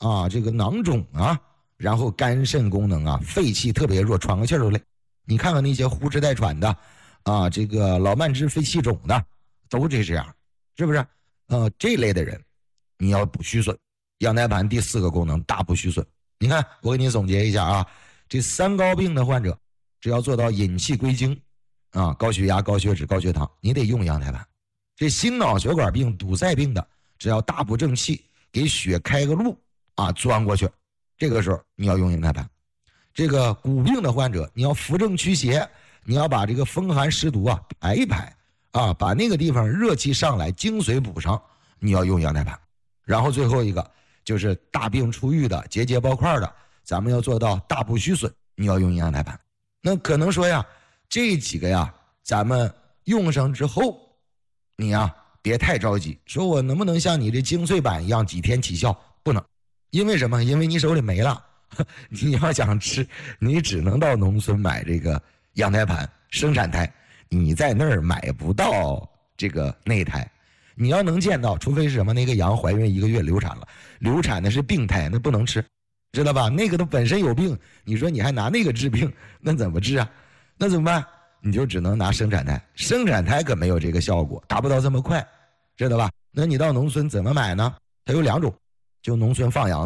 啊，这个囊肿啊，然后肝肾功能啊，肺气特别弱，喘个气儿都累。你看看那些呼哧带喘的啊，这个老慢支、肺气肿的，都这样，是不是？这类的人，你要补虚损。羊胎盘第4个功能大补虚损。你看，我给你总结一下啊，这3高病的患者，只要做到引气归经啊，高血压、高血脂、高血糖，你得用羊胎盘。这心脑血管病、堵塞病的，只要大补正气，给血开个路啊，钻过去，这个时候你要用羊胎盘。这个骨病的患者，你要扶正驱邪，你要把这个风寒湿毒啊排一排啊，把那个地方热气上来，精髓补上，你要用羊胎盘。然后最后一个就是大病初愈的、结节包块的，咱们要做到大补虚损，你要用羊胎盘。那可能说呀，这几个呀，咱们用上之后，你呀别太着急，说我能不能像你这精粹版一样几天起效？不能，因为什么？因为你手里没了。你要想吃，你只能到农村买这个羊胎盘生产胎，你在那儿买不到这个内胎。你要能见到，除非是什么那个羊怀孕1个月流产了，流产的是病胎，那不能吃，知道吧？那个都本身有病，你说你还拿那个治病，那怎么治啊？那怎么办？你就只能拿生产胎，生产胎可没有这个效果，达不到这么快，知道吧？那你到农村怎么买呢？它有2种，就农村放羊